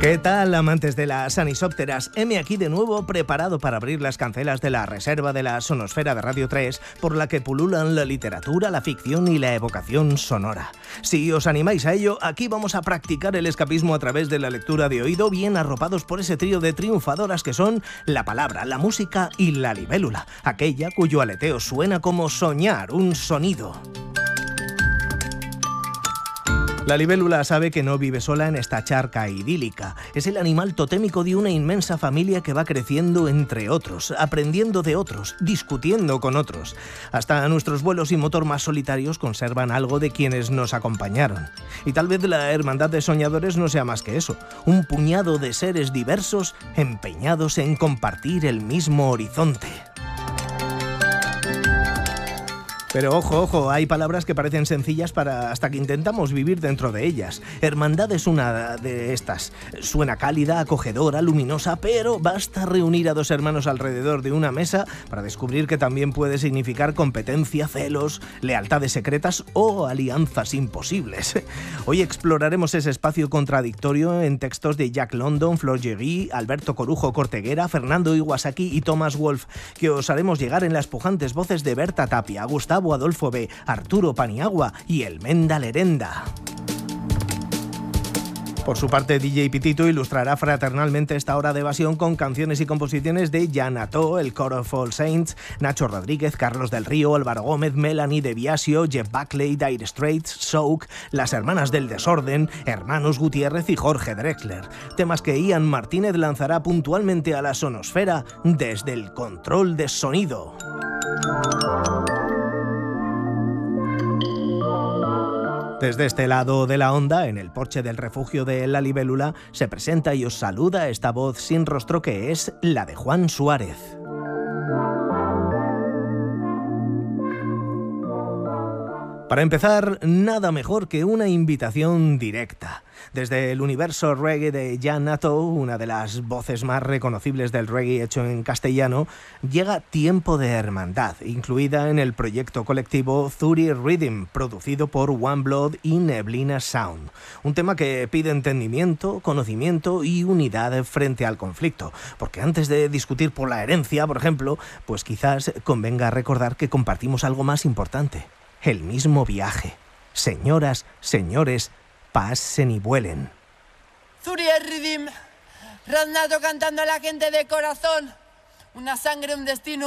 ¿Qué tal, amantes de las anisópteras? Heme aquí de nuevo, preparado para abrir las cancelas de la reserva de la sonosfera de Radio 3, por la que pululan la literatura, la ficción y la evocación sonora. Si os animáis a ello, aquí vamos a practicar el escapismo a través de la lectura de oído, bien arropados por ese trío de triunfadoras que son la palabra, la música y la libélula, aquella cuyo aleteo suena como soñar, un sonido. La libélula sabe que no vive sola en esta charca idílica. Es el animal totémico de una inmensa familia que va creciendo entre otros, aprendiendo de otros, discutiendo con otros. Hasta nuestros vuelos y motor más solitarios conservan algo de quienes nos acompañaron. Y tal vez la hermandad de soñadores no sea más que eso, un puñado de seres diversos empeñados en compartir el mismo horizonte. Pero ojo, hay palabras que parecen sencillas hasta que intentamos vivir dentro de ellas. Hermandad es una de estas. Suena cálida, acogedora, luminosa, pero basta reunir a dos hermanos alrededor de una mesa para descubrir que también puede significar competencia, celos, lealtades secretas o alianzas imposibles. Hoy exploraremos ese espacio contradictorio en textos de Jack London, Flor Jerry, Alberto Corujo Corteguera, Fernando Iwasaki y Thomas Wolfe, que os haremos llegar en las pujantes voces de Berta Tapia, Gustavo Adolfo B., Arturo Paniagua y Elmenda Lerenda. Por su parte, DJ Pitito ilustrará fraternalmente esta hora de evasión con canciones y composiciones de Jan Ató, el Coro of All Saints, Nacho Rodríguez, Carlos del Río, Álvaro Gómez, Melanie De Biasio, Jeff Buckley, Dire Straits, Soak, Las Hermanas del Desorden, Hermanos Gutiérrez y Jorge Drexler. Temas que Ian Martínez lanzará puntualmente a la sonosfera desde el control de sonido. Desde este lado de la onda, en el porche del refugio de la libélula, se presenta y os saluda esta voz sin rostro que es la de Juan Suárez. Para empezar, nada mejor que una invitación directa. Desde el universo reggae de Jan Ató, una de las voces más reconocibles del reggae hecho en castellano, llega Tiempo de Hermandad, incluida en el proyecto colectivo Zuri Rhythm, producido por One Blood y Neblina Sound. Un tema que pide entendimiento, conocimiento y unidad frente al conflicto, porque antes de discutir por la herencia, por ejemplo, pues quizás convenga recordar que compartimos algo más importante. El mismo viaje. Señoras, señores, pasen y vuelen. Zuri Rhythm, Raznato cantando a la gente de corazón. Una sangre, un destino.